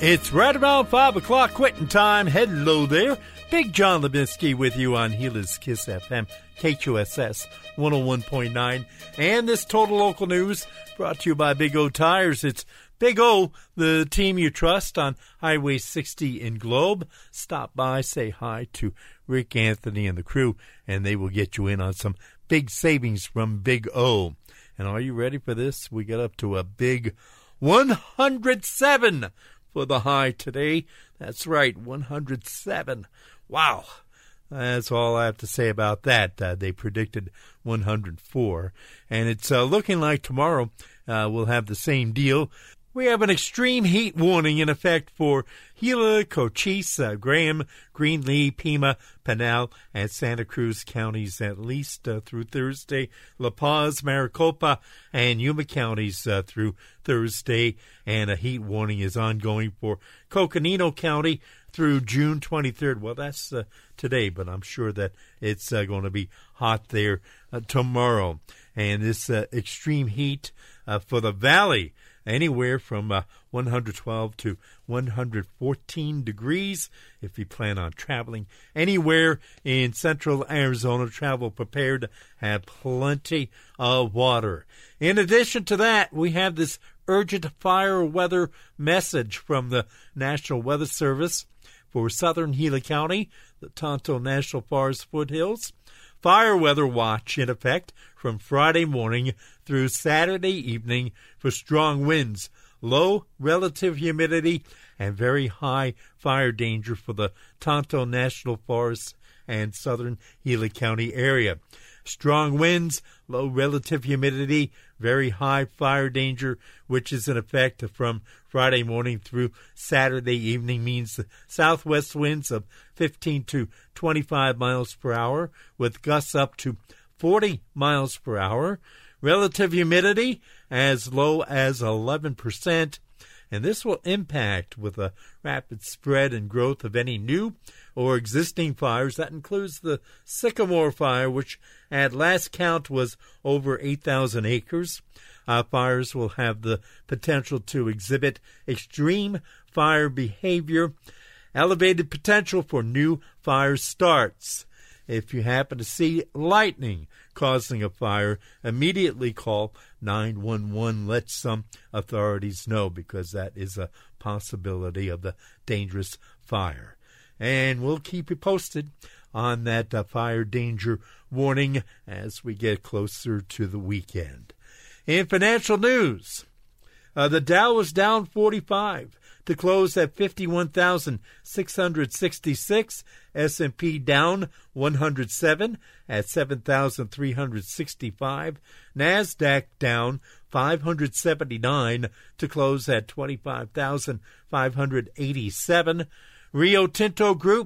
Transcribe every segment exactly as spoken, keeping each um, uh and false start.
It's right around five o'clock quitting time. Hello there. Big John Lebinsky with you on Gila's Kiss F M, K Q S S one oh one point nine. And this Total Local News brought to you by Big O Tires. It's Big O, the team you trust on Highway sixty in Globe. Stop by, say hi to Rick Anthony and the crew, and they will get you in on some big savings from Big O. And are you ready for this? We got up to a big one hundred seven for the high today. That's right, one hundred seven. Wow. That's all I have to say about that. Uh, they predicted one hundred four. And it's uh, looking like tomorrow uh, we'll have the same deal. We have an extreme heat warning in effect for Gila, Cochise, uh, Graham, Greenlee, Pima, Pinal, and Santa Cruz counties at least uh, through Thursday. La Paz, Maricopa, and Yuma counties uh, through Thursday. And a heat warning is ongoing for Coconino County through June twenty-third. Well, that's uh, today, but I'm sure that it's uh, going to be hot there uh, tomorrow. And this uh, extreme heat uh, for the valley, anywhere from uh, one hundred twelve to one hundred fourteen degrees. If you plan on traveling anywhere in central Arizona, travel prepared, have plenty of water. In addition to that, we have this urgent fire weather message from the National Weather Service for southern Gila County, the Tonto National Forest foothills. Fire weather watch in effect from Friday morning through Saturday evening for strong winds, low relative humidity, and very high fire danger for the Tonto National Forest and southern Gila County area. Strong winds, low relative humidity, very high fire danger, which is in effect from Friday morning through Saturday evening, means the southwest winds of fifteen to twenty-five miles per hour with gusts up to forty miles per hour. Relative humidity as low as eleven percent. And this will impact with a rapid spread and growth of any new or existing fires. That includes the Sycamore Fire, which at last count was over eight thousand acres. Uh, fires will have the potential to exhibit extreme fire behavior, elevated potential for new fire starts. If you happen to see lightning causing a fire, immediately call nine one one. Let some authorities know, because that is a possibility of the dangerous fire. And we'll keep you posted on that uh, fire danger warning as we get closer to the weekend. In financial news, uh, the Dow was down forty-five to close at fifty-one thousand six hundred sixty-six. S and P down one hundred seven at seven thousand three hundred sixty-five. NASDAQ down five hundred seventy-nine to close at twenty-five thousand five hundred eighty-seven. Rio Tinto Group,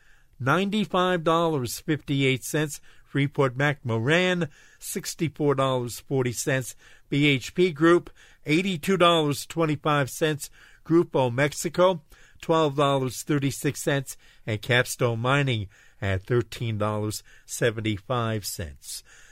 ninety-five dollars and fifty-eight cents. Freeport McMoran, sixty-four dollars and forty cents. B H P Group, eighty-two dollars and twenty-five cents. Grupo Mexico, twelve dollars and thirty-six cents. And Capstone Mining at thirteen dollars and seventy-five cents.